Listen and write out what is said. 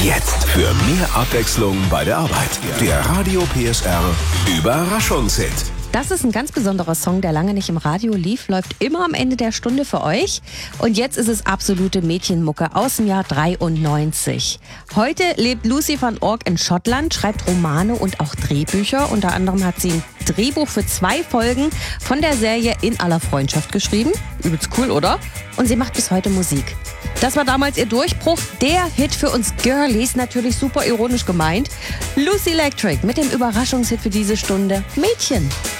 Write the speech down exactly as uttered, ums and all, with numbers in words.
Jetzt für mehr Abwechslung bei der Arbeit. Der Radio P S R Überraschungshit. Das ist ein ganz besonderer Song, der lange nicht im Radio lief, läuft immer am Ende der Stunde für euch. Und jetzt ist es absolute Mädchenmucke aus dem Jahr dreiundneunzig. Heute lebt Lucy van Ork in Schottland, schreibt Romane und auch Drehbücher. Unter anderem hat sie ein Drehbuch für zwei Folgen von der Serie In aller Freundschaft geschrieben. Übelst cool, oder? Und sie macht bis heute Musik. Das war damals ihr Durchbruch, der Hit für uns Girlies, natürlich super ironisch gemeint. Lucy Electric mit dem Überraschungshit für diese Stunde, Mädchen.